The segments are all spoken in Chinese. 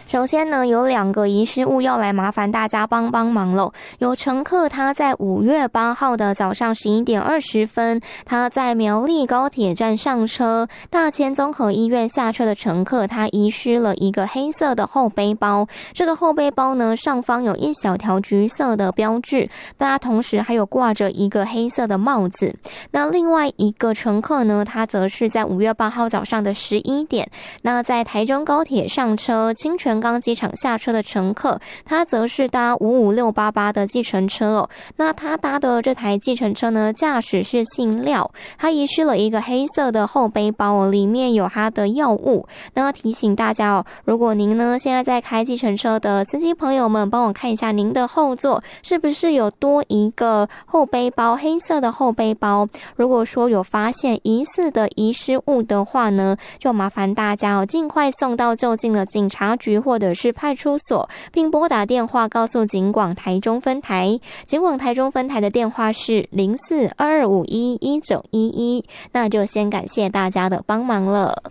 首先呢，有2个遗失物要来麻烦大家帮忙喽。有乘客他在5月8号的早上11点20分，他在苗栗高铁站上车，大千综合医院下车的乘客，他遗失了一个黑色的后背包。这个后背包呢，上方有一小条橘色的标志，那同时还有挂着一个黑色的帽子。那另外一个乘客呢，他则是在5月8号早上的11点，那在台中高铁上车，清泉岗机场下车的乘客，他则是搭55688的计程车哦。那他搭的这台计程车呢，驾驶是姓廖，他遗失了一个黑色的后背包哦，里面有他的药物。那提醒大家哦，如果您呢现在在开计程车的司机朋友们，帮我看一下您的后座是不是有多一个后背包，黑色的后背包。如果说有发现疑似的遗失物的话呢，就麻烦大家哦，尽快送到就近的警察局或者是派出所，并拨打电话告诉警广台中分台。警广台中分台的电话是0422511911。那就先感谢大家的帮忙了。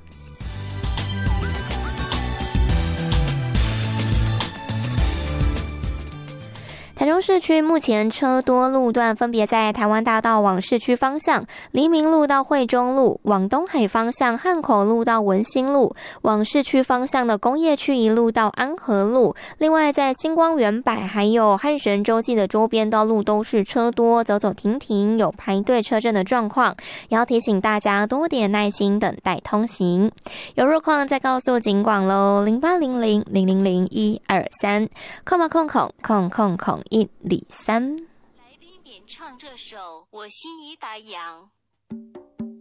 台中市区目前车多路段分别在台湾大道往市区方向、黎明路到惠中路，往东海方向汉口路到文心路，往市区方向的工业区一路到安和路。另外在星光园百还有汉神洲际的周边道路都是车多，走走停停，有排队车阵的状况，也要提醒大家多点耐心等待通行。有路况再告诉警广咯，0800000123，空嘛空103。 来宾点唱这首《我心已打烊》。